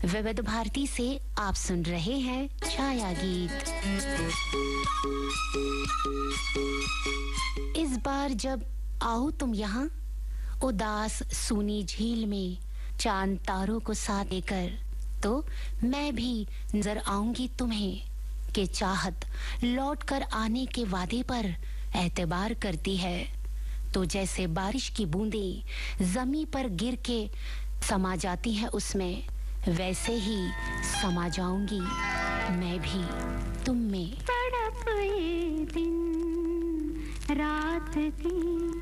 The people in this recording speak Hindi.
विविध भारती से आप सुन रहे हैं छाया गीत। इस बार जब आओ तुम यहाँ उदास सूनी झील में चांद तारों को साथ लेकर, तो मैं भी नजर आऊंगी तुम्हें कि चाहत लौट कर आने के वादे पर एतबार करती है। तो जैसे बारिश की बूंदें जमी पर गिर के समा जाती हैं उसमें, वैसे ही समा जाऊंगी मैं भी तुम में। तड़प ये दिन रात की